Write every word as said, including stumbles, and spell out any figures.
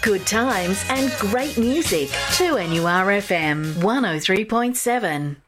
Good times and great music. two N U R F M one oh three point seven.